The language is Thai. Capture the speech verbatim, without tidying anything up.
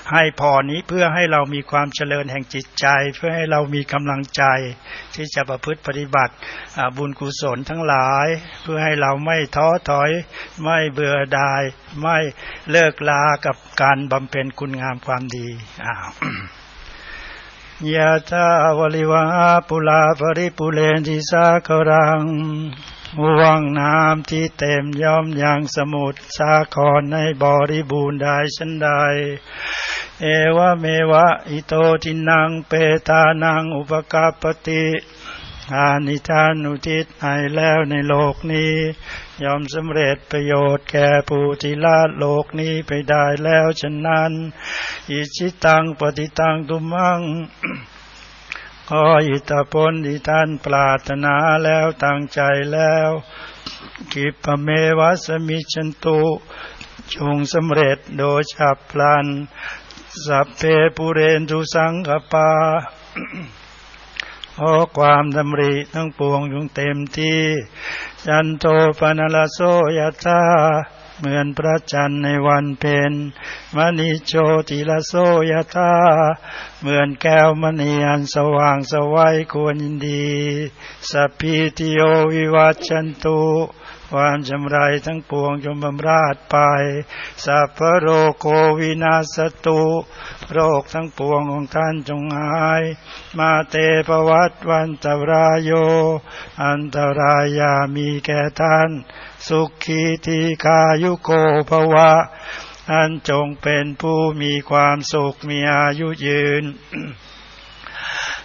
ให้พรนี้เพื่อให้เรามีความเจริญแห่งจิตใจเพื่อให้เรามีกำลังใจที่จะประพฤติปฏิบัติบุญกุศลทั้งหลายเพื่อให้เราไม่ท้อถอยไม่เบื่อดายไม่เลิกลากับการบำเพ็ญคุณงามความดีอ้าวยะถาวลิวหาปุลาภริปุเรนติสาครังวังน้ำที่เต็มย่อมยังสมุทรสาครในบริบูรณ์ได้ฉันใดเอวะเมวะอิโตทินังเปตานังอุปกาปติอานิทานุทิศให้แล้วในโลกนี้ยอมสำเร็จประโยชน์แก่ผู้ที่ละโลกนี้ไปได้แล้วฉะนั้นอิจิตังปฏิตังตุมังขออิทธิพลที่ท่านปรารถนาแล้วตั้งใจแล้วกิปเมวัสมิชันตุจงสำเร็จโดยฉับพลันสัพเพปุเรนตุสังคปาขอความดำริทั้งปวงจงเต็มที่จันโทปนลโสยถาเหมือนพระจันทร์ในวันเพ็ญมณีโชติลโสยถาเหมือนแก้วมณีอันสว่างสวัยควรยินดีสัพพิติโยวิวัชชันตุความจำไรทั้งปวงจงบำราดไปสัพพโรโควินาศตุโรคทั้งปวงของท่านจงหายมาเตภวัตวันตรายโยอันตรายามีแก่ท่านสุขีทีคายุโกภวะท่านจงเป็นผู้มีความสุขมีอายุยืน